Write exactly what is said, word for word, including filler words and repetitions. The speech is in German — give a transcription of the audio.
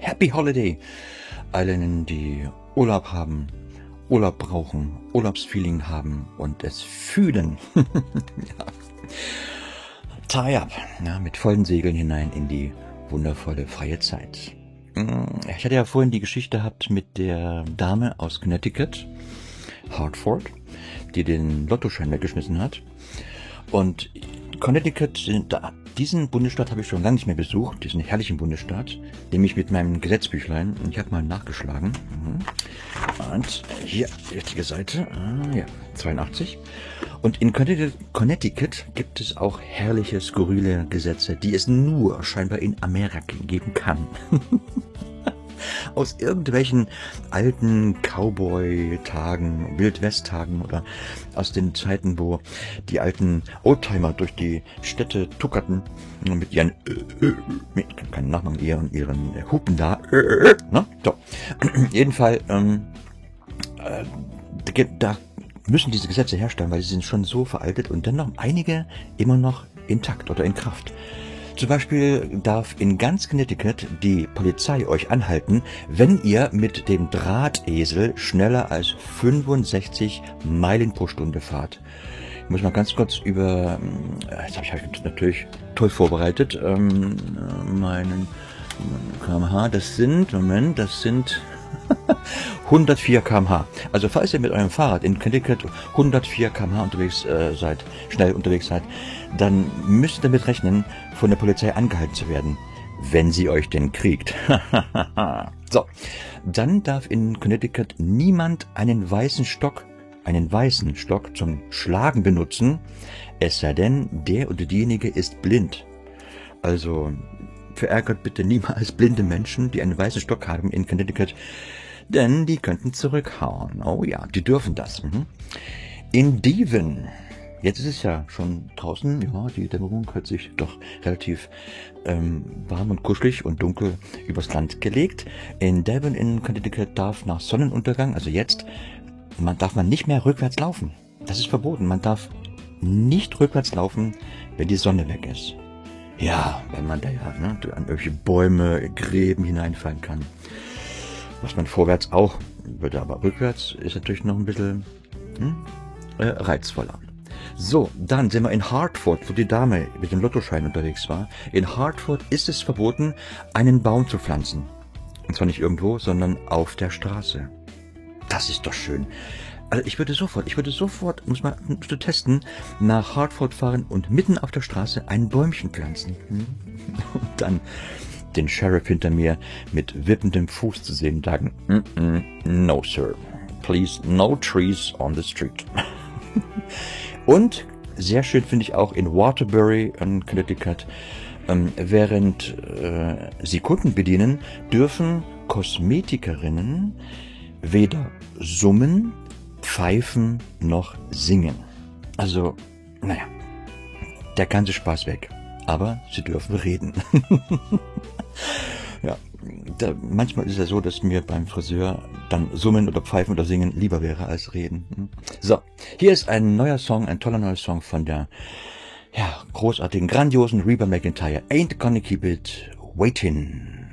Happy Holiday allen, die Urlaub haben, Urlaub brauchen, Urlaubsfeeling haben und es fühlen. Ja. Tie up, ja, mit vollen Segeln hinein in die wundervolle freie Zeit. Ich hatte ja vorhin die Geschichte gehabt mit der Dame aus Connecticut, Hartford, die den Lottoschein weggeschmissen hat. Und Connecticut, diesen Bundesstaat habe ich schon lange nicht mehr besucht, diesen herrlichen Bundesstaat, nämlich mit meinem Gesetzbüchlein. Ich habe mal nachgeschlagen. Und hier, richtige Seite, ja, zweiundachtzig. Und in Connecticut gibt es auch herrliche, skurrile Gesetze, die es nur scheinbar in Amerika geben kann. Aus irgendwelchen alten Cowboy-Tagen, Wild-West-Tagen oder aus den Zeiten, wo die alten Oldtimer durch die Städte tuckerten mit ihren, äh, äh, mit, keinen Nachnamen, ihren, ihren Hupen da. Äh, äh, ne? So. Jedenfalls, ähm, äh, da müssen diese Gesetze herstellen, weil sie sind schon so veraltet und dennoch einige immer noch intakt oder in Kraft. Zum Beispiel darf in ganz Connecticut die Polizei euch anhalten, wenn ihr mit dem Drahtesel schneller als fünfundsechzig Meilen pro Stunde fahrt. Ich muss mal ganz kurz über, jetzt habe ich natürlich toll vorbereitet, ähm, meinen Kilometer pro Stunde, das sind, Moment, das sind hundertvier Kilometer pro Stunde. Also falls ihr mit eurem Fahrrad in Connecticut hundertvier Kilometer pro Stunde unterwegs äh, seid, schnell unterwegs seid, dann müsst ihr damit rechnen, von der Polizei angehalten zu werden, wenn sie euch denn kriegt. So, dann darf in Connecticut niemand einen weißen Stock, einen weißen Stock zum Schlagen benutzen, es sei denn, der oder diejenige ist blind. Also verärgert bitte niemals blinde Menschen, die einen weißen Stock haben in Connecticut, denn die könnten zurückhauen. Oh ja, die dürfen das. Mhm. In Devon, jetzt ist es ja schon draußen, ja, die Dämmerung hat sich doch relativ ähm, warm und kuschelig und dunkel übers Land gelegt. In Devon in Connecticut darf nach Sonnenuntergang, also jetzt, man darf man nicht mehr rückwärts laufen. Das ist verboten. Man darf nicht rückwärts laufen, wenn die Sonne weg ist. Ja, wenn man da ja ne, an irgendwelche Bäume, Gräben hineinfallen kann. Was man vorwärts auch würde, aber rückwärts ist natürlich noch ein bisschen hm, äh, reizvoller. So, dann sind wir in Hartford, wo die Dame mit dem Lottoschein unterwegs war. In Hartford ist es verboten, einen Baum zu pflanzen. Und zwar nicht irgendwo, sondern auf der Straße. Das ist doch schön. Also ich würde sofort, ich würde sofort, muss man zu testen, nach Hartford fahren und mitten auf der Straße ein Bäumchen pflanzen. Und dann den Sheriff hinter mir mit wippendem Fuß zu sehen und sagen, mm -mm, no sir, please no trees on the street. Und sehr schön finde ich auch in Waterbury in Connecticut, ähm, während äh, sie Kunden bedienen, dürfen Kosmetikerinnen weder summen, pfeifen noch singen. Also, naja, der ganze Spaß weg. Aber sie dürfen reden. Ja, da, manchmal ist es ja so, dass mir beim Friseur dann summen oder pfeifen oder singen lieber wäre als reden. So, hier ist ein neuer Song, ein toller neuer Song von der ja, großartigen, grandiosen Reba McEntire. Ain't gonna keep it waiting.